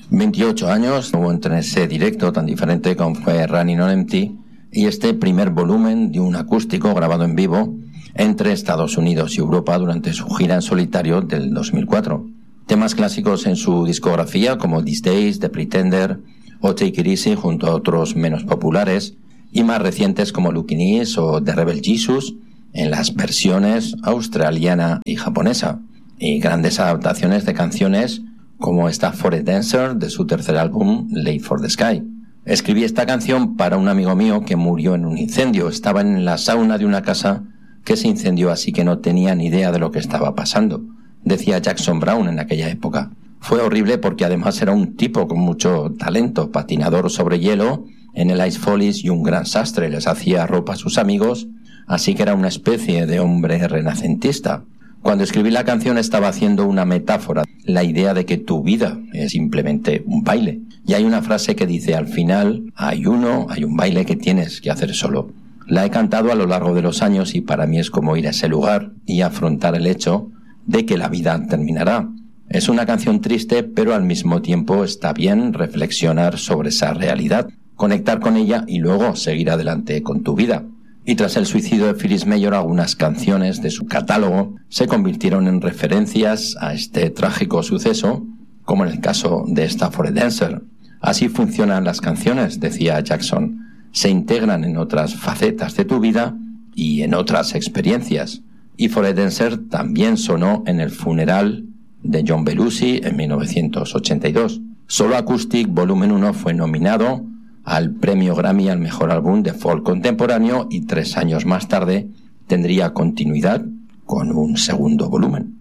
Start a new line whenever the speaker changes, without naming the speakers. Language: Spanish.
28 años hubo entre ese directo tan diferente como fue Running on Empty y este primer volumen de un acústico grabado en vivo entre Estados Unidos y Europa durante su gira en solitario del 2004. Temas clásicos en su discografía como These Days, The Pretender o Take It Easy junto a otros menos populares y más recientes como Looking East o The Rebel Jesus en las versiones australiana y japonesa, y grandes adaptaciones de canciones como esta For a Dancer de su tercer álbum Late for the Sky. Escribí esta canción para un amigo mío que murió en un incendio. Estaba en la sauna de una casa que se incendió, así que no tenía ni idea de lo que estaba pasando, decía Jackson Browne en aquella época. Fue horrible porque además era un tipo con mucho talento, patinador sobre hielo en el Ice Follies y un gran sastre, les hacía ropa a sus amigos, así que era una especie de hombre renacentista. Cuando escribí la canción estaba haciendo una metáfora, la idea de que tu vida es simplemente un baile. Y hay una frase que dice, al final hay un baile que tienes que hacer solo. La he cantado a lo largo de los años y para mí es como ir a ese lugar y afrontar el hecho de que la vida terminará. Es una canción triste, pero al mismo tiempo está bien reflexionar sobre esa realidad, conectar con ella y luego seguir adelante con tu vida. Y tras el suicidio de Phyllis Mayor, algunas canciones de su catálogo se convirtieron en referencias a este trágico suceso, como en el caso de esta For a Dancer. Así funcionan las canciones, decía Jackson. Se integran en otras facetas de tu vida y en otras experiencias. Y For a Dancer también sonó en el funeral de John Belushi en 1982. Solo Acoustic Volumen 1 fue nominado al premio Grammy al mejor álbum de folk contemporáneo y 3 años más tarde tendría continuidad con un segundo volumen.